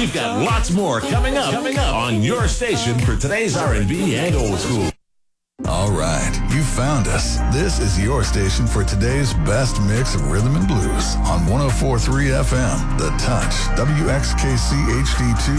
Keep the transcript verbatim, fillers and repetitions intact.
We've got lots more coming up, coming up on your station for today's R and B and old school. All right, you found us. This is your station for today's best mix of rhythm and blues on one oh four point three F M, The Touch, W X K C H D two.